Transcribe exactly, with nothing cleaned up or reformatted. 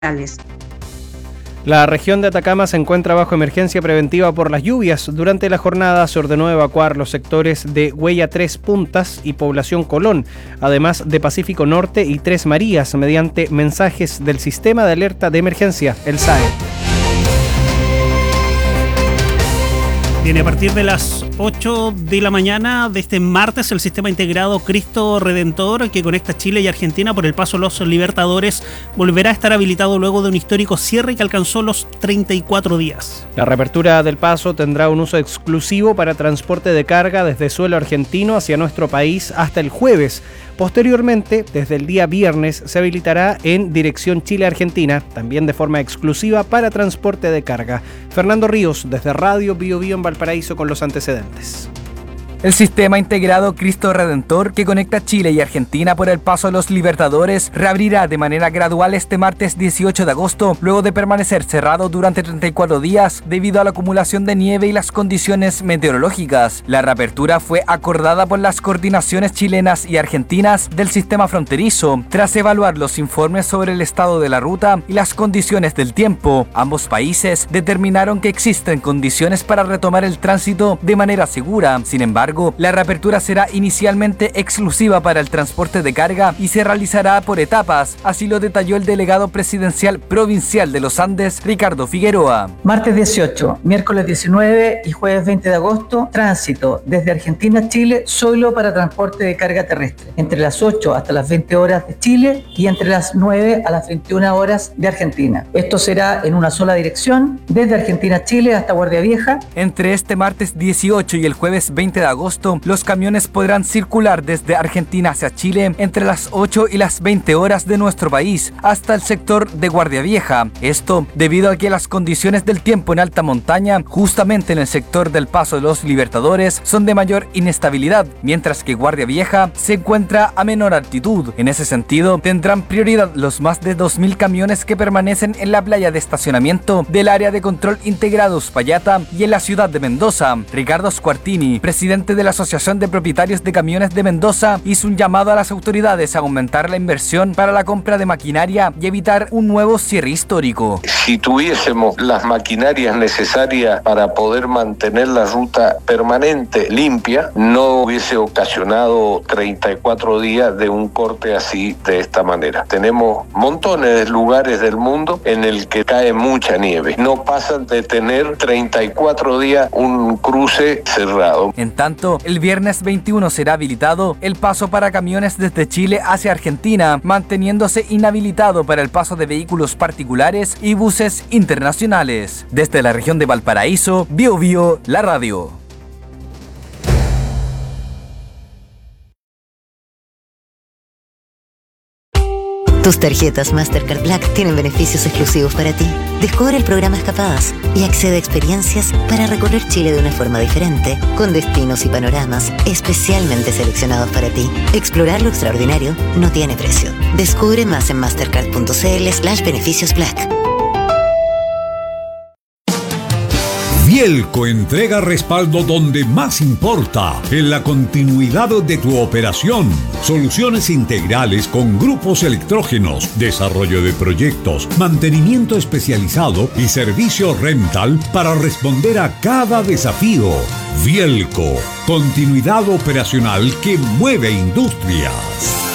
La región de Atacama se encuentra bajo emergencia preventiva por las lluvias. Durante la jornada se ordenó evacuar los sectores de Huella Tres Puntas y Población Colón, además de Pacífico Norte y Tres Marías, mediante mensajes del Sistema de Alerta de Emergencia, el S A E. Bien, a partir de las ocho de la mañana de este martes, el sistema integrado Cristo Redentor, que conecta Chile y Argentina por el paso Los Libertadores, volverá a estar habilitado luego de un histórico cierre que alcanzó los treinta y cuatro días. La reapertura del paso tendrá un uso exclusivo para transporte de carga desde suelo argentino hacia nuestro país hasta el jueves. Posteriormente, desde el día viernes, se habilitará en dirección Chile-Argentina, también de forma exclusiva para transporte de carga. Fernando Ríos, desde Radio Bio Bio en Valparaíso, con los antecedentes. El sistema integrado Cristo Redentor, que conecta Chile y Argentina por el paso a Los Libertadores, reabrirá de manera gradual este martes dieciocho de agosto, luego de permanecer cerrado durante treinta y cuatro días debido a la acumulación de nieve y las condiciones meteorológicas. La reapertura fue acordada por las coordinaciones chilenas y argentinas del sistema fronterizo, tras evaluar los informes sobre el estado de la ruta y las condiciones del tiempo. Ambos países determinaron que existen condiciones para retomar el tránsito de manera segura. Sin embargo, la reapertura será inicialmente exclusiva para el transporte de carga y se realizará por etapas, así lo detalló el delegado presidencial provincial de los Andes, Ricardo Figueroa. Martes dieciocho, miércoles diecinueve y jueves veinte de agosto, tránsito desde Argentina a Chile solo para transporte de carga terrestre, entre las ocho hasta las veinte horas de Chile y entre las nueve a las veintiuna horas de Argentina. Esto será en una sola dirección, desde Argentina a Chile hasta Guardia Vieja. Entre este martes dieciocho y el jueves veinte de agosto, los camiones podrán circular desde Argentina hacia Chile entre las ocho y las veinte horas de nuestro país hasta el sector de Guardia Vieja. Esto debido a que las condiciones del tiempo en alta montaña, justamente en el sector del paso de Los Libertadores, son de mayor inestabilidad, mientras que Guardia Vieja se encuentra a menor altitud. En ese sentido, tendrán prioridad los más de dos mil camiones que permanecen en la playa de estacionamiento del área de control integrado Uspallata y en la ciudad de Mendoza. Ricardo Squartini, presidente de la Asociación de Propietarios de Camiones de Mendoza, hizo un llamado a las autoridades a aumentar la inversión para la compra de maquinaria y evitar un nuevo cierre histórico. Si tuviésemos las maquinarias necesarias para poder mantener la ruta permanente limpia, no hubiese ocasionado treinta y cuatro días de un corte así, de esta manera. Tenemos montones de lugares del mundo en el que cae mucha nieve. No pasan de tener treinta y cuatro días un cruce cerrado. En tanto, el viernes veintiuno será habilitado el paso para camiones desde Chile hacia Argentina, manteniéndose inhabilitado para el paso de vehículos particulares y buses internacionales. Desde la región de Valparaíso, Bio Bio, la radio. Tus tarjetas Mastercard Black tienen beneficios exclusivos para ti. Descubre el programa Escapadas y accede a experiencias para recorrer Chile de una forma diferente, con destinos y panoramas especialmente seleccionados para ti. Explorar lo extraordinario no tiene precio. Descubre más en mastercard.cl slash beneficios black. Vielco entrega respaldo donde más importa, en la continuidad de tu operación. Soluciones integrales con grupos electrógenos, desarrollo de proyectos, mantenimiento especializado y servicio rental para responder a cada desafío. Vielco, continuidad operacional que mueve industrias.